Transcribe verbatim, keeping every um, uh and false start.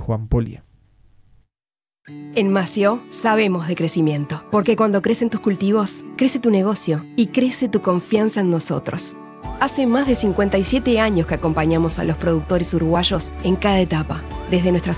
Juan Polié. En Mació sabemos de crecimiento, porque cuando crecen tus cultivos, crece tu negocio y crece tu confianza en nosotros. Hace más de cincuenta y siete años que acompañamos a los productores uruguayos en cada etapa, desde nuestras